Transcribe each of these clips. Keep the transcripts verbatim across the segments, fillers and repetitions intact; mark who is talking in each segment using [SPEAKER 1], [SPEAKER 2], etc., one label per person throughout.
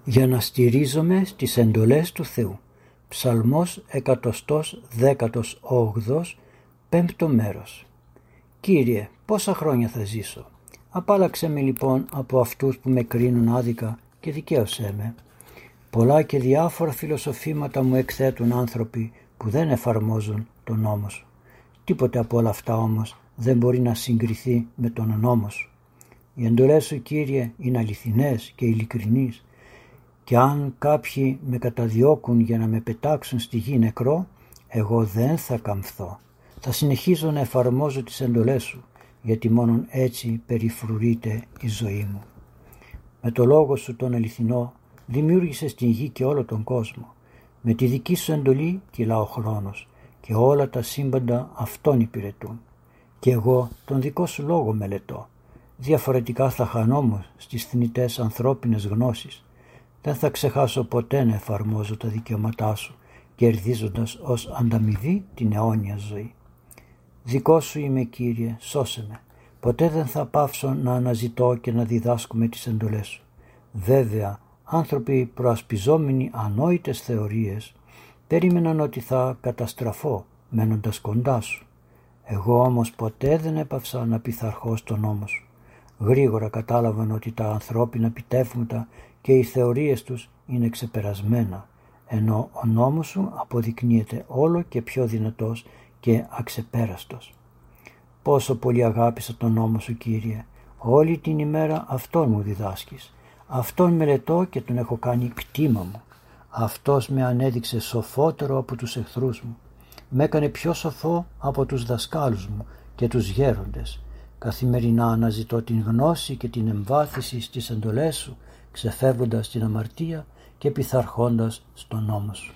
[SPEAKER 1] για να στηρίζομαι στις εντολές του Θεού. Ψαλμός εκατοστός δέκατος όγδοος, πέμπτο μέρος. Κύριε, πόσα χρόνια θα ζήσω? Απάλλαξέ με λοιπόν από αυτούς που με κρίνουν άδικα και δικαίωσέ με. Πολλά και διάφορα φιλοσοφήματα μου εκθέτουν άνθρωποι που δεν εφαρμόζουν τον νόμο σου. Τίποτε από όλα αυτά όμως δεν μπορεί να συγκριθεί με τον νόμο σου. Οι εντολές σου, Κύριε, είναι αληθινές και ειλικρινείς, και αν κάποιοι με καταδιώκουν για να με πετάξουν στη γη νεκρό, εγώ δεν θα καμφθώ. Θα συνεχίζω να εφαρμόζω τις εντολές σου, γιατί μόνον έτσι περιφρουρείται η ζωή μου. Με το λόγο σου τον αληθινό δημιούργησες την γη και όλο τον κόσμο. Με τη δική σου εντολή κυλά ο χρόνος και όλα τα σύμπαντα αυτόν υπηρετούν. Και εγώ τον δικό σου λόγο μελετώ. Διαφορετικά θα χανόμουν στις θνητές ανθρώπινες γνώσεις. Δεν θα ξεχάσω ποτέ να εφαρμόζω τα δικαιώματά σου, κερδίζοντας ως ανταμοιβή την αιώνια ζωή. Δικό σου είμαι, Κύριε, σώσε με. Ποτέ δεν θα πάυσω να αναζητώ και να διδάσκω με τις εντολές σου. Βέβαια, άνθρωποι προασπιζόμενοι ανόητες θεωρίες περίμεναν ότι θα καταστραφώ μένοντας κοντά σου. Εγώ όμως ποτέ δεν έπαυσα να πειθαρχώ στον νόμο σου. Γρήγορα κατάλαβαν ότι τα ανθρώπινα επιτεύγματα και οι θεωρίες τους είναι ξεπερασμένα, ενώ ο νόμος σου αποδεικνύεται όλο και πιο δυνατός και αξεπέραστος. Πόσο πολύ αγάπησα τον νόμο σου, Κύριε, όλη την ημέρα αυτόν μου διδάσκεις. Αυτόν μελετώ και τον έχω κάνει κτήμα μου. Αυτός με ανέδειξε σοφότερο από τους εχθρούς μου. Με έκανε πιο σοφό από τους δασκάλους μου και τους γέροντες. Καθημερινά αναζητώ την γνώση και την εμβάθυνση στις εντολές σου, ξεφεύγοντας την αμαρτία και πειθαρχώντας στον νόμο σου.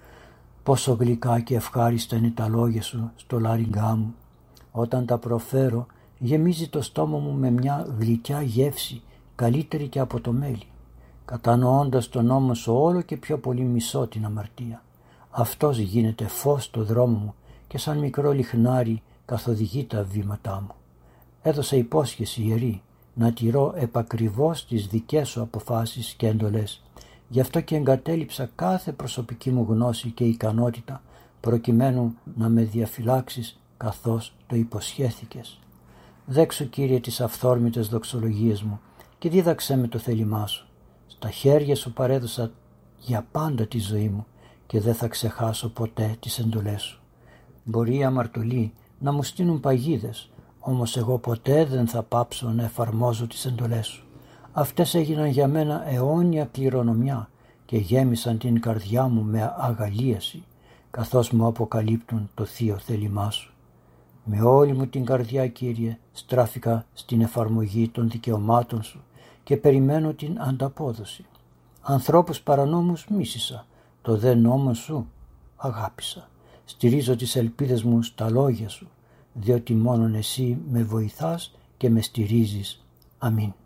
[SPEAKER 1] Πόσο γλυκά και ευχάριστα είναι τα λόγια σου στο λάριγκά μου. Όταν τα προφέρω, γεμίζει το στόμα μου με μια γλυκιά γεύση, καλύτερη και από το μέλι. Κατανοώντας τον νόμο σου όλο και πιο πολύ μισώ την αμαρτία. Αυτός γίνεται φως στο δρόμο μου και σαν μικρό λιχνάρι καθοδηγεί τα βήματά μου. Έδωσα υπόσχεση ιερή να τηρώ επακριβώς τις δικές σου αποφάσεις και εντολές. Γι' αυτό και εγκατέλειψα κάθε προσωπική μου γνώση και ικανότητα προκειμένου να με διαφυλάξεις καθώς το υποσχέθηκες. Δέξου, Κύριε, τις αυθόρμητες δοξολογίες μου και δίδαξέ με το θέλημά σου. Στα χέρια σου παρέδωσα για πάντα τη ζωή μου και δεν θα ξεχάσω ποτέ τις εντολές σου. Μπορεί οι αμαρτωλοί να μου στείλουν παγίδες, όμως εγώ ποτέ δεν θα πάψω να εφαρμόζω τις εντολές σου. Αυτές έγιναν για μένα αιώνια κληρονομιά και γέμισαν την καρδιά μου με αγαλίαση, καθώς μου αποκαλύπτουν το θείο θέλημά σου. Με όλη μου την καρδιά, Κύριε, στράφηκα στην εφαρμογή των δικαιωμάτων σου και περιμένω την ανταπόδοση. Ανθρώπους παρανόμους μίσησα, το δε νόμο σου αγάπησα. Στηρίζω τις ελπίδες μου στα λόγια σου, διότι μόνον εσύ με βοηθάς και με στηρίζεις. Αμήν.